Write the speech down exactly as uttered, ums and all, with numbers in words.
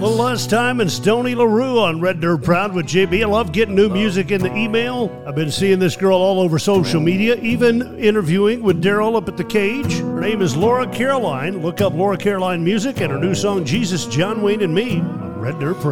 Well, last time in Stony LaRue on Red Dirt Proud with J B. I love getting new music in the email. I've been seeing this girl all over social media, even interviewing with Daryl up at the Cage. Her name is Laura Caroline. Look up Laura Caroline Music and her new song, Jesus, John Wayne, and Me on Red Dirt Proud.